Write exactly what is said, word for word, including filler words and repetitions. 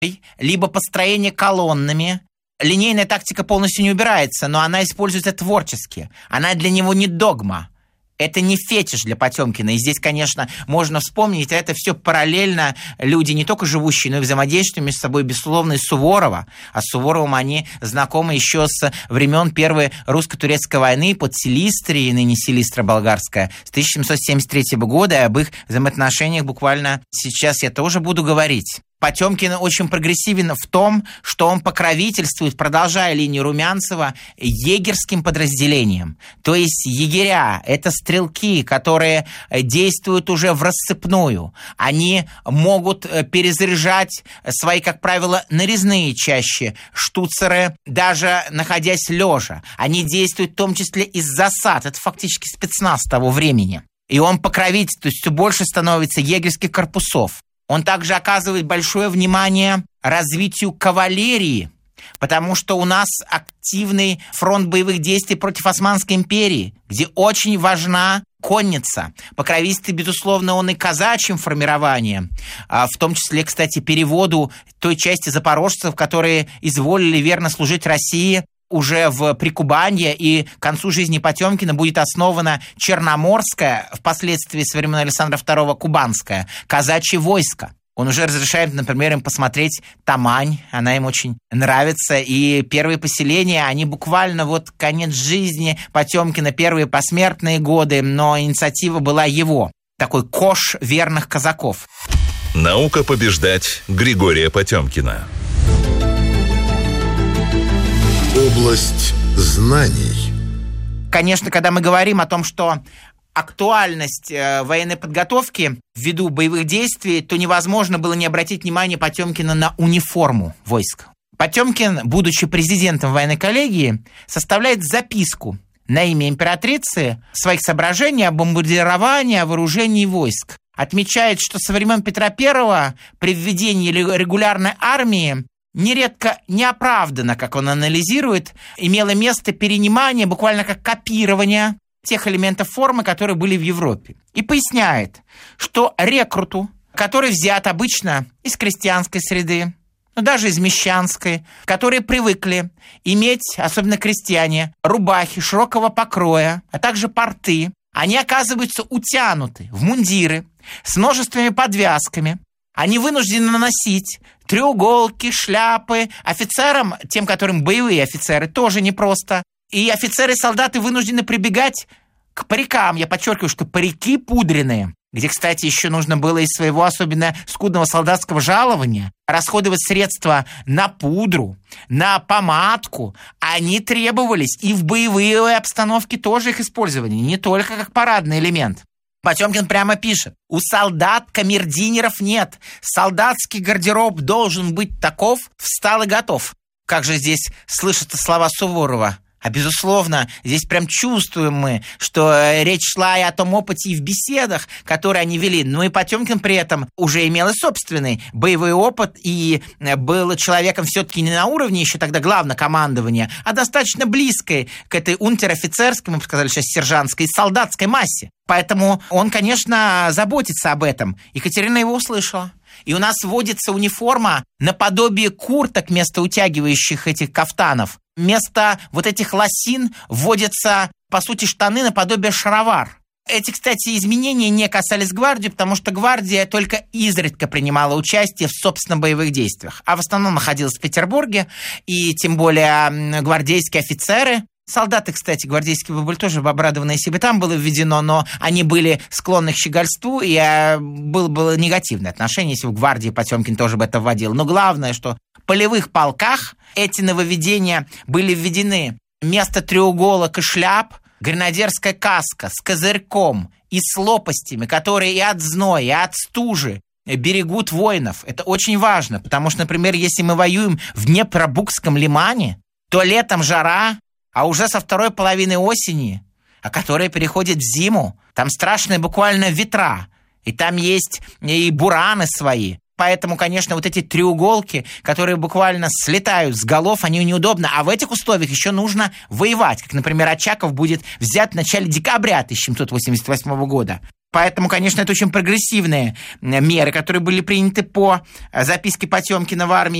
либо построение колоннами. Линейная тактика полностью не убирается, но она используется творчески. Она для него не догма. Это не фетиш для Потемкина. И здесь, конечно, можно вспомнить, это все параллельно люди, не только живущие, но и взаимодействуют между собой, безусловно, и Суворова. А с Суворовым они знакомы еще с времен Первой русско-турецкой войны под Силистрией, ныне Силистра болгарская, с тысяча семьсот семьдесят третьего года. И об их взаимоотношениях буквально сейчас я тоже буду говорить. Потемкин очень прогрессивен в том, что он покровительствует, продолжая линию Румянцева, егерским подразделениям. То есть егеря — это стрелки, которые действуют уже в рассыпную. Они могут перезаряжать свои, как правило, нарезные чаще штуцеры, даже находясь лежа. Они действуют в том числе из засад. Это фактически спецназ того времени. И он покровительствует, то есть все больше становится егерских корпусов. Он также оказывает большое внимание развитию кавалерии, потому что у нас активный фронт боевых действий против Османской империи, где очень важна конница. Покровительствует, безусловно, он и казачьим формированием, в том числе, кстати, переводу той части запорожцев, которые изволили верно служить России. Уже в Прикубанье, и к концу жизни Потемкина будет основана Черноморская, впоследствии со времен Александра второго Кубанская, казачье войско. Он уже разрешает, например, им посмотреть Тамань, она им очень нравится, и первые поселения, они буквально вот конец жизни Потемкина, первые посмертные годы, но инициатива была его, такой кош верных казаков. Наука побеждать Григория Потемкина. Область знаний. Конечно, когда мы говорим о том, что актуальность э, военной подготовки ввиду боевых действий, то невозможно было не обратить внимание Потемкина на униформу войск. Потемкин, будучи президентом военной коллегии, составляет записку на имя императрицы своих соображений о бомбардировании, о вооружении войск. Отмечает, что со времен Петра Первого при введении регулярной армии нередко неоправданно, как он анализирует, имело место перенимание, буквально как копирование тех элементов формы, которые были в Европе. И поясняет, что рекруту, который взят обычно из крестьянской среды, но даже из мещанской, которые привыкли иметь, особенно крестьяне, рубахи широкого покроя, а также порты, они оказываются утянуты в мундиры с множественными подвязками. Они вынуждены носить треуголки, шляпы. Офицерам, тем, которым боевые офицеры, тоже непросто. И офицеры и солдаты вынуждены прибегать к парикам. Я подчеркиваю, что парики пудренные, где, кстати, еще нужно было из своего особенно скудного солдатского жалования расходовать средства на пудру, на помадку. Они требовались и в боевые обстановки тоже их использование, не только как парадный элемент. Потемкин прямо пишет: у солдат камердинеров нет. Солдатский гардероб должен быть таков, встал и готов. Как же здесь слышатся слова Суворова? А, безусловно, здесь прям чувствуем мы, что речь шла и о том опыте и в беседах, которые они вели. Но и Потемкин при этом уже имел и собственный боевой опыт, и был человеком все-таки не на уровне еще тогда главнокомандования, а достаточно близкой к этой унтер-офицерской, мы бы сказали сейчас, сержантской, солдатской массе. Поэтому он, конечно, заботится об этом. Екатерина его услышала. И у нас вводится униформа наподобие курток вместо утягивающих этих кафтанов. Вместо вот этих лосин вводятся, по сути, штаны наподобие шаровар. Эти, кстати, изменения не касались гвардии, потому что гвардия только изредка принимала участие в, собственно, боевых действиях. А в основном находилась в Петербурге, и тем более гвардейские офицеры. Солдаты, кстати, гвардейские были тоже обрадованы, если бы там было введено, но они были склонны к щегольству, и было, было негативное отношение, если бы в гвардии Потемкин тоже бы это вводил. Но главное, что в полевых полках эти нововведения были введены. Вместо треуголок и шляп гренадерская каска с козырьком и с лопастями, которые и от зноя, и от стужи берегут воинов. Это очень важно, потому что, например, если мы воюем в Днепробукском лимане, то летом жара, а уже со второй половины осени, а которая переходит в зиму, там страшные буквально ветра, и там есть и бураны свои. Поэтому, конечно, вот эти треуголки, которые буквально слетают с голов, они неудобны. А в этих условиях еще нужно воевать. Как, например, Очаков будет взят в начале декабря тысяча семьсот восемьдесят восьмого года. Поэтому, конечно, это очень прогрессивные меры, которые были приняты по записке Потемкина в армии.